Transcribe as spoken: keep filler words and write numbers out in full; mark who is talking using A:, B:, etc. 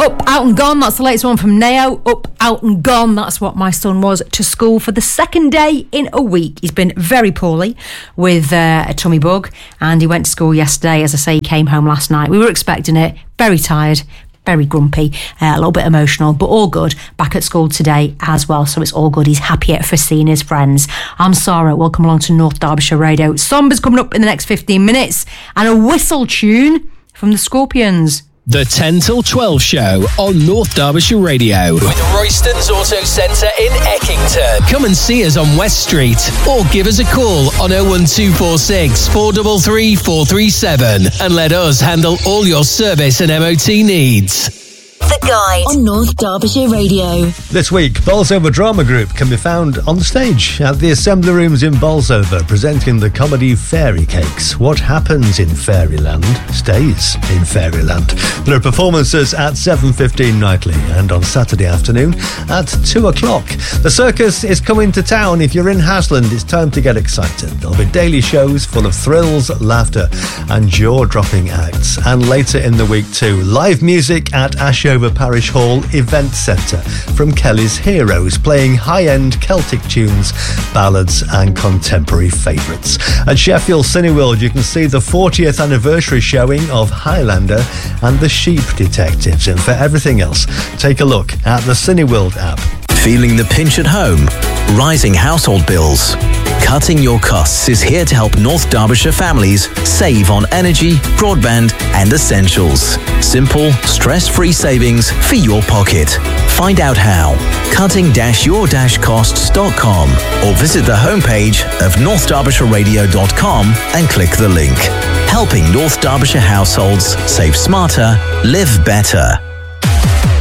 A: Up, Out and Gone, that's the latest one from Neo. Up, Out and Gone, that's what my son was to school for the second day in a week. He's been very poorly with uh, a tummy bug, and he went to school yesterday. As I say, he came home last night. We were expecting it, very tired, very grumpy, uh, a little bit emotional, but all good. Back at school today as well, so it's all good. He's happier for seeing his friends. I'm Sarah, welcome along to North Derbyshire Radio. Somber's coming up in the next fifteen minutes, and a whistle tune from the Scorpions.
B: The ten till twelve show on North Derbyshire Radio. With Royston's Auto Centre in Eckington. Come and see us on West Street or give us a call on oh one two four six, four three three, four three seven and let us handle all your service and M O T needs.
C: The Guide on North Derbyshire Radio.
D: This week, Bolsover Drama Group can be found on the stage at the Assembly Rooms in Bolsover, presenting the comedy Fairy Cakes. What happens in Fairyland stays in Fairyland. There are performances at seven fifteen nightly and on Saturday afternoon at two o'clock. The circus is coming to town. If you're in Hasland, it's time to get excited. There'll be daily shows full of thrills, laughter and jaw-dropping acts. And later in the week too, live music at Ashover Parish Hall Event Centre from Kelly's Heroes, playing high-end Celtic tunes, ballads and contemporary favourites. At Sheffield Cineworld, you can see the fortieth anniversary showing of Highlander and the Sheep Detectives. And for everything else, take a look at the Cineworld app.
E: Feeling the pinch at home? Rising household bills? Cutting Your Costs is here to help North Derbyshire families save on energy, broadband and essentials. Simple, stress-free savings for your pocket. Find out how. cutting your costs dot com or visit the homepage of north derbyshire radio dot com and click the link. Helping North Derbyshire households save smarter, live better.